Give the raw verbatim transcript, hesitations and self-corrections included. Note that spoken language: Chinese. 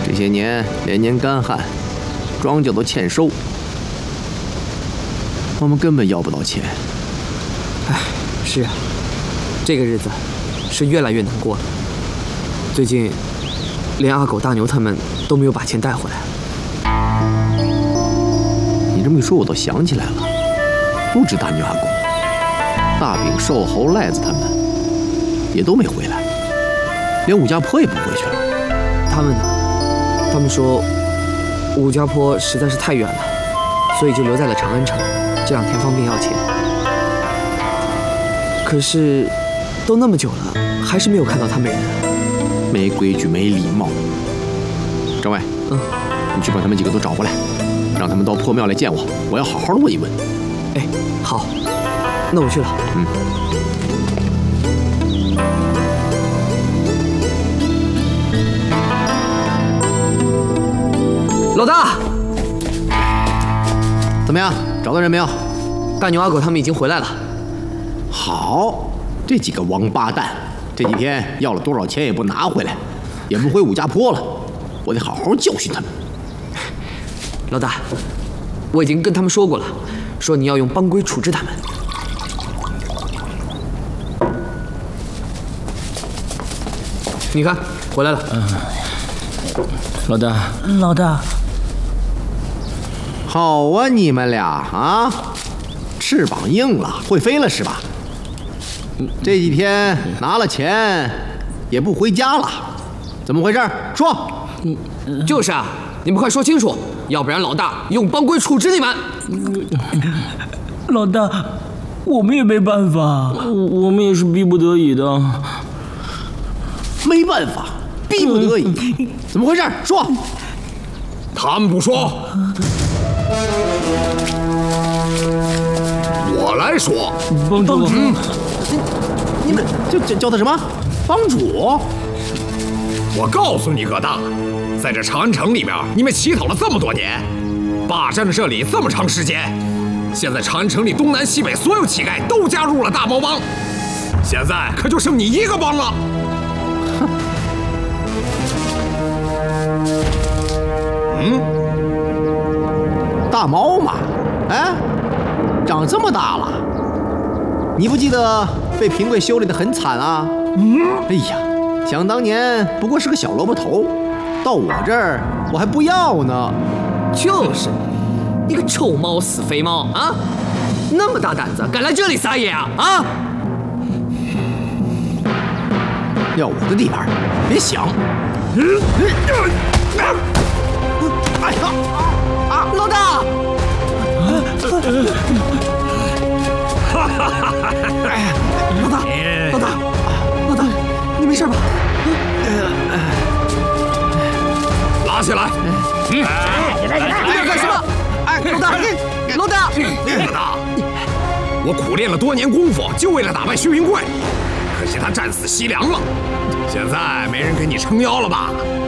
这些年连年干旱，庄稼都欠收，我们根本要不到钱。 唉，是啊，这个日子是越来越难过了。最近，连阿狗、大牛他们都没有把钱带回来。 你这么一说，我倒想起来了，不止大牛阿狗，大饼、瘦猴、赖子他们也都没回来，连武家坡也不回去了。 他们呢？他们说武家坡实在是太远了，所以就留在了长安城，这样田方便要钱。可是都那么久了，还是没有看到他们人。 没规矩，没礼貌。张伟， 嗯， 你去把他们几个都找过来，让他们到破庙来见我，我要好好的问一问。 哎，好，那我去了。 嗯。 老大， 怎么样？找到人没有？ 大牛阿狗他们已经回来了。 好，这几个王八蛋，这几天要了多少钱也不拿回来，也不回武家坡了，我得好好教训他们。 老大，我已经跟他们说过了，说你要用帮规处置他们。你看，回来了。 嗯，老大， 老大。 好啊，你们俩啊，翅膀硬了，会飞了是吧？这几天拿了钱也不回家了，怎么回事？说。 就是啊，你们快说清楚，要不然老大用帮规处置你们。 老大，我们也没办法， 我们也是逼不得已的。 没办法，逼不得已，怎么回事？说。 他们不说。我来说， 帮主， 嗯，你们就叫叫他什么？帮主？ 我告诉你个大，在这长安城里面，你们乞讨了这么多年，霸占了这里这么长时间，现在长安城里东南西北所有乞丐都加入了大猫帮，现在可就剩你一个帮了。哼。嗯， 大猫嘛，哎。长这么大了，你不记得被平贵修理得很惨啊？嗯，哎呀，想当年不过是个小萝卜头，到我这儿我还不要呢。 就是，你个臭猫死肥猫啊！那么大胆子，敢来这里撒野啊！啊！ 要我的地盘，别想！嗯，哎呀， 啊，老大！ 哈哈哈哈！ 哎，老大，老大，老大，你没事吧？ 拉起来！ 嗯，你要干什么？哎，老大，老大， 老大，我苦练了多年功夫，就为了打败薛云贵，可惜他战死西凉了。现在没人给你撑腰了吧？